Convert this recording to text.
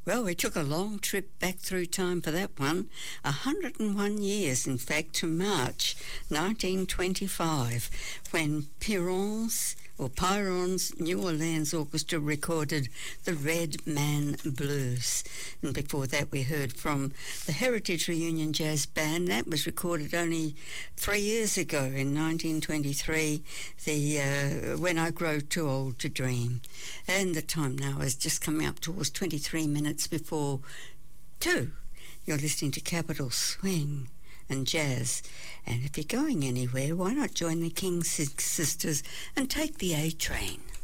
Well, we took a long trip back through time for that one. 101 years, in fact, to March 1925, when Pyron's New Orleans Orchestra recorded the Red Man Blues. And before that, we heard from the Heritage Reunion Jazz Band. That was recorded only 3 years ago in 1923, When I Grow Too Old to Dream. And the time now is just coming up towards 23 minutes before 2. You're listening to Capital Swing and Jazz. And if you're going anywhere, why not join the King Sisters and take the A train?